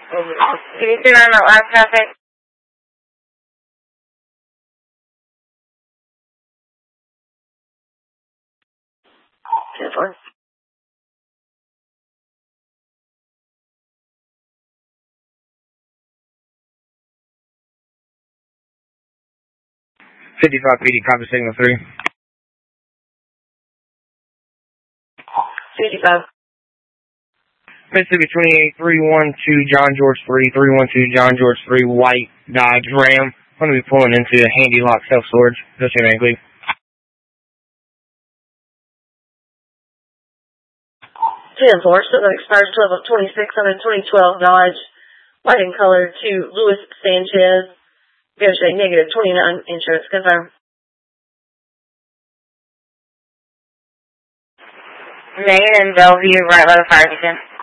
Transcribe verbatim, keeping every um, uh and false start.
Can you turn on that last traffic? ten four. fifty-five P D, copy signal three. fifty-five. Mississippi twenty-eight, three one two, John George three, three one two, John George three, white Dodge Ram. I'm going to be pulling into a handy lock self-storage. Just automatically. ten four, something expires twelve of twenty-six on a twenty twelve Dodge, white in color to Luis Sanchez. Negotiate negative twenty-nine, insurance confirmed. Megan and Bellevue, right by the fire station.